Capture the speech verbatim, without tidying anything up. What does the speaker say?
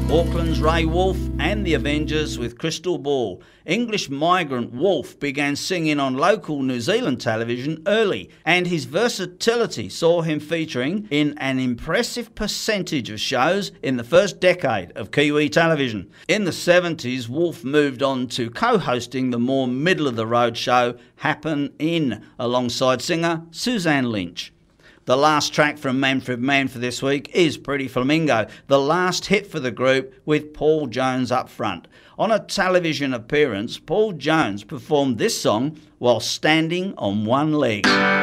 Auckland's Ray Wolf and the Avengers with Crystal Ball. English migrant Wolf began singing on local New Zealand television early, and his versatility saw him featuring in an impressive percentage of shows in the first decade of Kiwi television. In the seventies, Wolf moved on to co-hosting the more middle-of-the-road show Happen In, alongside singer Suzanne Lynch. The last track from Manfred Mann for this week is Pretty Flamingo, the last hit for the group with Paul Jones up front. On a television appearance, Paul Jones performed this song while standing on one leg.